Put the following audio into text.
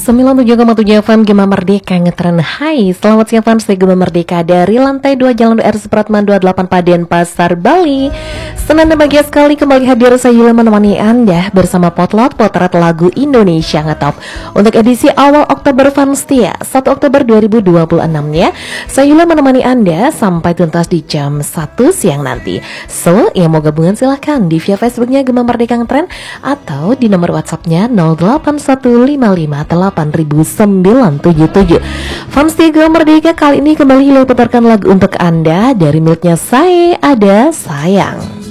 97,7 FM Gema Merdeka ngetren. Hai, selamat siang fans Gema Merdeka dari lantai 2 Jalan R Supratman 28 Paden Pasar Bali. Senang dan bahagia sekali kembali hadir saya Yula menemani Anda bersama Potlot Potret Lagu Indonesia Ngetop untuk edisi awal Oktober fans setia 1 Oktober 2026 ya. Saya Yula menemani Anda sampai tuntas di jam 1 siang nanti. So, yang mau gabungan silahkan di via Facebooknya Gema Merdeka Ngetren atau di nomor WhatsAppnya 0815880977. Fans Gema Merdeka kali ini kembali putarkan lagu untuk Anda dari miliknya Saya Ada Sayang.